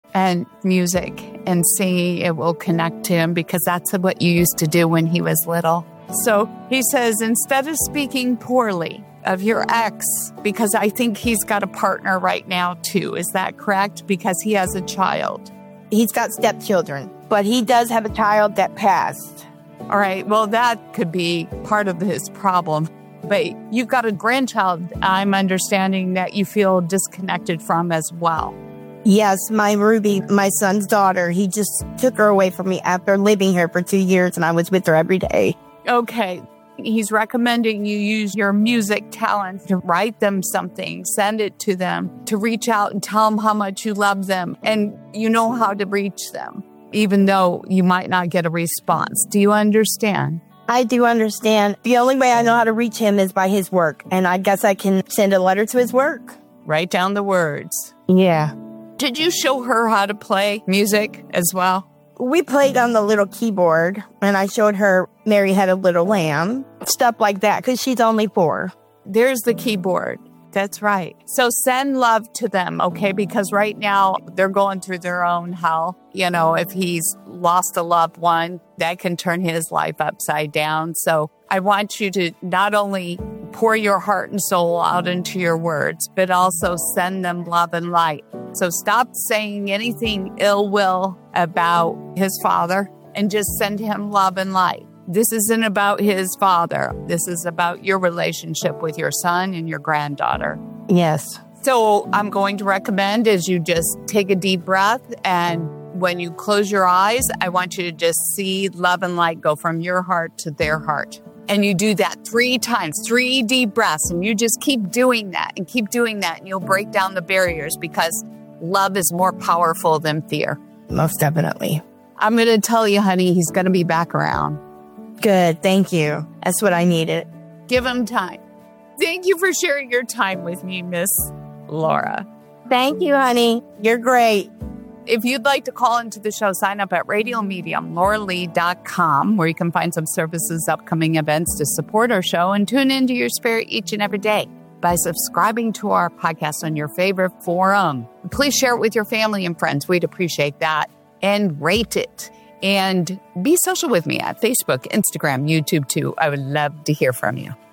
and music and singing. It will connect to him because that's what you used to do when he was little. So he says, instead of speaking poorly of your ex, because I think he's got a partner right now too. Is that correct? Because he has a child. He's got stepchildren, but he does have a child that passed. All right. Well, that could be part of his problem. But you've got a grandchild, I'm understanding, that you feel disconnected from as well. Yes, my Ruby, my son's daughter, he just took her away from me after living here for 2 years, and I was with her every day. Okay. He's recommending you use your music talent to write them something, send it to them, to reach out and tell them how much you love them, and you know how to reach them, even though you might not get a response. Do you understand? I do understand. The only way I know how to reach him is by his work, and I guess I can send a letter to his work. Write down the words. Yeah. Did you show her how to play music as well? We played on the little keyboard, and I showed her Mary Had a Little Lamb, stuff like that, because she's only 4. There's the keyboard. That's right. So send love to them, okay? Because right now they're going through their own hell. You know, if he's lost a loved one, that can turn his life upside down. So I want you to not only pour your heart and soul out into your words, but also send them love and light. So stop saying anything ill will about his father and just send him love and light. This isn't about his father. This is about your relationship with your son and your granddaughter. Yes. So I'm going to recommend is you just take a deep breath, and when you close your eyes, I want you to just see love and light go from your heart to their heart. And you do that 3 times, 3 deep breaths, and you just keep doing that and keep doing that, and you'll break down the barriers because love is more powerful than fear. Most definitely. I'm going to tell you, honey, he's going to be back around. Good. Thank you. That's what I needed. Give him time. Thank you for sharing your time with me, Miss Laura. Thank you, honey. You're great. If you'd like to call into the show, sign up at radiomediumlauralee.com, where you can find some services, upcoming events to support our show, and tune into your spirit each and every day by subscribing to our podcast on your favorite forum. Please share it with your family and friends. We'd appreciate that. And rate it. And be social with me at Facebook, Instagram, YouTube too. I would love to hear from you.